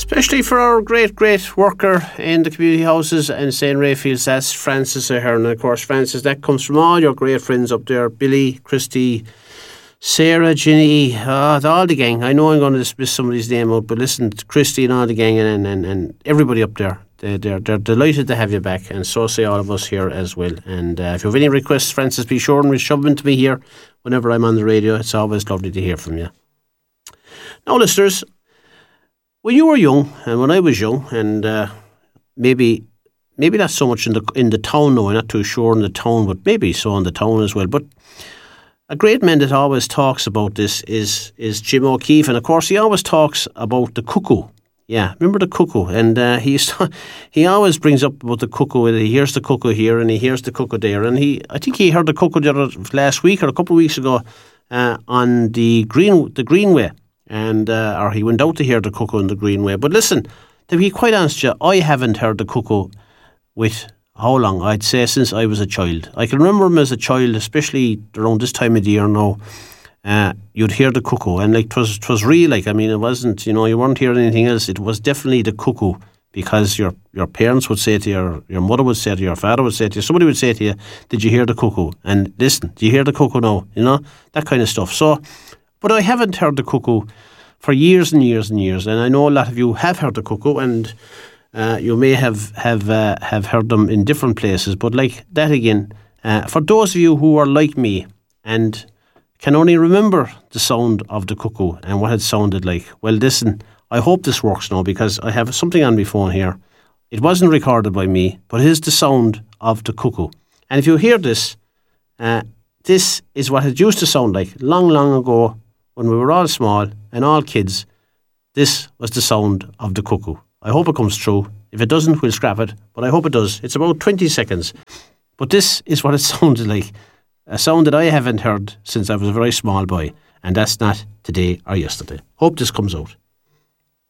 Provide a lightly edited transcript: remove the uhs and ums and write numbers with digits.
Especially for our great worker in the community houses and St. Raphael's, that's Francis Ahern. And of course, Francis, that comes from all your great friends up there, Billy, Christy, Sarah, Ginny, all the gang. I know I'm going to dismiss somebody's name out, but listen, Christy and all the gang and everybody up there. They're delighted to have you back, and so say all of us here as well. And if you have any requests, Francis, be sure and shove them to me here whenever I'm on the radio. It's always lovely to hear from you. Now, listeners, when you were young, and when I was young, and maybe not so much in the town now, I'm not too sure in the town, but maybe so in the town as well. But a great man that always talks about this is Jim O'Keefe, and of course he always talks about the cuckoo. Yeah, remember the cuckoo? And he always brings up about the cuckoo. He hears the cuckoo here and he hears the cuckoo there. And I think he heard the cuckoo last week or a couple of weeks ago on the Greenway. And or he went out to hear the cuckoo on the Greenway. But listen, to be quite honest with you, I haven't heard the cuckoo with how long? I'd say since I was a child. I can remember him as a child, especially around this time of the year now. You'd hear the cuckoo, and like 'twas real. Like, I mean, it wasn't, you weren't hearing anything else. It was definitely the cuckoo, because your parents would say to you, your mother would say to you, your father would say to you, somebody would say to you, "Did you hear the cuckoo?" And listen, do you hear the cuckoo now? That kind of stuff. So, but I haven't heard the cuckoo for years and years and years, and I know a lot of you have heard the cuckoo, and you may have heard them in different places. But like that again, for those of you who are like me and can only remember the sound of the cuckoo and what it sounded like, well, listen, I hope this works now, because I have something on my phone here. It wasn't recorded by me, but it is the sound of the cuckoo. And if you hear this, this is what it used to sound like long ago when we were all small and all kids. This was the sound of the cuckoo. I hope it comes true. If it doesn't, we'll scrap it, but I hope it does. It's about 20 seconds. But this is what it sounded like. A sound that I haven't heard since I was a very small boy, and that's not today or yesterday. Hope this comes out.